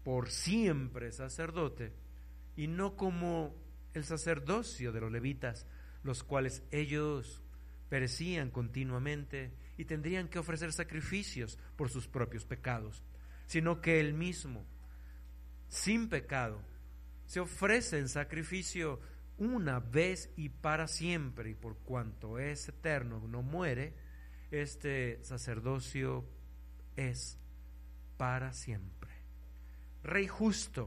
por siempre sacerdote, y no como el sacerdocio de los levitas, los cuales ellos perecían continuamente y tendrían que ofrecer sacrificios por sus propios pecados, sino que Él mismo, sin pecado, se ofrece en sacrificio una vez y para siempre, y por cuanto es eterno, no muere, este sacerdocio es para siempre. Rey justo,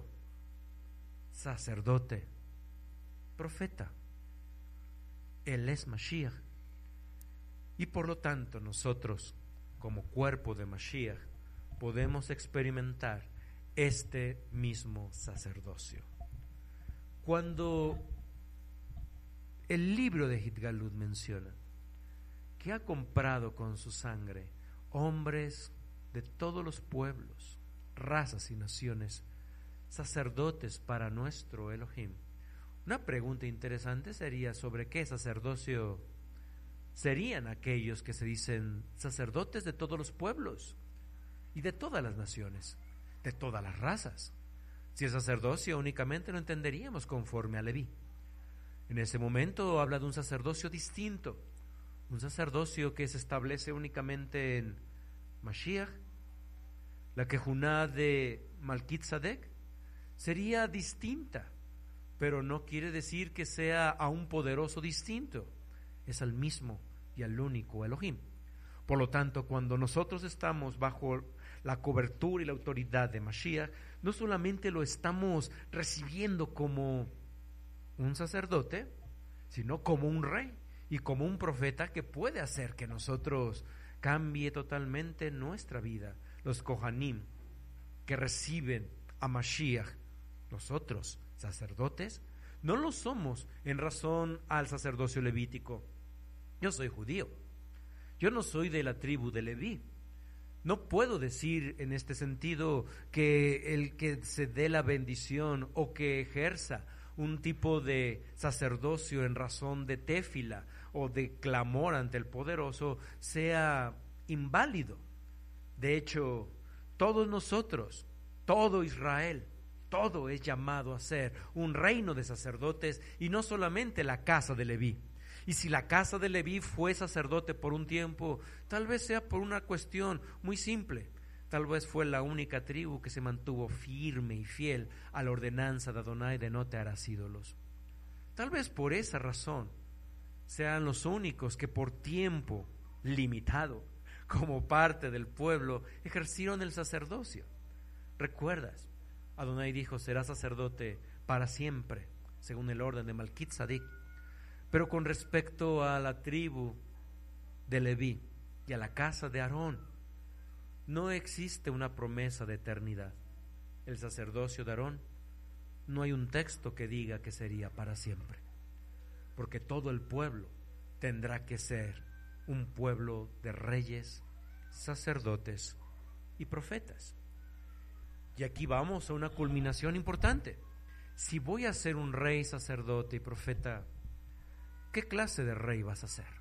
sacerdote, profeta. Él es Mashiach. Y por lo tanto nosotros, como cuerpo de Mashiach, podemos experimentar este mismo sacerdocio. Cuando el libro de Hitgalut menciona que ha comprado con su sangre hombres de todos los pueblos, razas y naciones, sacerdotes para nuestro Elohim, una pregunta interesante sería: ¿sobre qué sacerdocio serían aquellos que se dicen sacerdotes de todos los pueblos y de todas las naciones, de todas las razas? Si es sacerdocio, únicamente lo entenderíamos conforme a Leví. En ese momento habla de un sacerdocio distinto, un sacerdocio que se establece únicamente en Mashiach. La Kejuná de Malquitzadek sería distinta, pero no quiere decir que sea a un poderoso distinto, es al mismo y al único Elohim. Por lo tanto, cuando nosotros estamos bajo la cobertura y la autoridad de Mashiach, no solamente lo estamos recibiendo como un sacerdote, sino como un rey y como un profeta que puede hacer que nosotros cambie totalmente nuestra vida. Los Kohanim que reciben a Mashiach, nosotros sacerdotes, no lo somos en razón al sacerdocio levítico. Yo soy judío, yo no soy de la tribu de Leví. No puedo decir en este sentido que el que se dé la bendición o que ejerza un tipo de sacerdocio en razón de téfila o de clamor ante el poderoso sea inválido. De hecho, todos nosotros, todo Israel, todo es llamado a ser un reino de sacerdotes, y no solamente la casa de Leví. Y si la casa de Leví fue sacerdote por un tiempo, tal vez sea por una cuestión muy simple. Tal vez fue la única tribu que se mantuvo firme y fiel a la ordenanza de Adonai de no te harás ídolos. Tal vez por esa razón sean los únicos que por tiempo limitado, como parte del pueblo, ejercieron el sacerdocio. ¿Recuerdas? Adonai dijo: serás sacerdote para siempre, según el orden de Malquitzadek. Pero con respecto a la tribu de Leví y a la casa de Aarón, no existe una promesa de eternidad. El sacerdocio de Aarón, no hay un texto que diga que sería para siempre, porque todo el pueblo tendrá que ser un pueblo de reyes, sacerdotes y profetas. Y aquí vamos a una culminación importante. Si voy a ser un rey, sacerdote y profeta, ¿qué clase de rey vas a ser?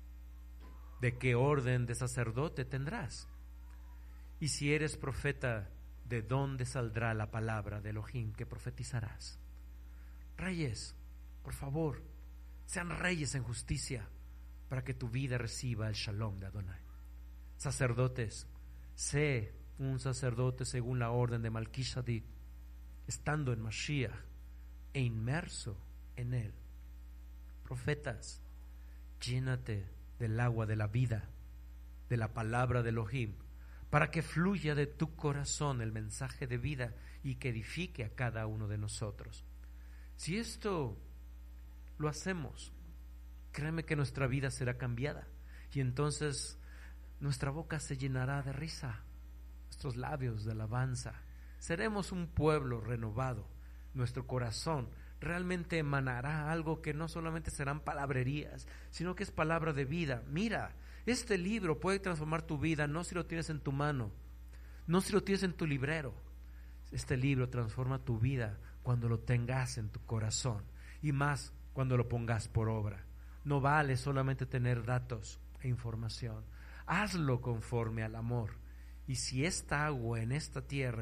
¿De qué orden de sacerdote tendrás? Y si eres profeta, ¿de dónde saldrá la palabra de Elohim que profetizarás? Reyes, por favor, sean reyes en justicia, para que tu vida reciba el shalom de Adonai. Sacerdotes, sé un sacerdote según la orden de Malquitzadek, estando en Mashiach e inmerso en él. Profetas, llénate del agua de la vida, de la palabra de Elohim, para que fluya de tu corazón el mensaje de vida y que edifique a cada uno de nosotros. Si esto lo hacemos, créeme que nuestra vida será cambiada, y entonces nuestra boca se llenará de risa, nuestros labios de alabanza. Seremos un pueblo renovado. Nuestro corazón realmente emanará algo que no solamente serán palabrerías, sino que es palabra de vida. Mira, este libro puede transformar tu vida, no si lo tienes en tu mano, no si lo tienes en tu librero. Este libro transforma tu vida cuando lo tengas en tu corazón, y más cuando lo pongas por obra. No vale solamente tener datos e información. Hazlo conforme al amor. Y si esta agua en esta tierra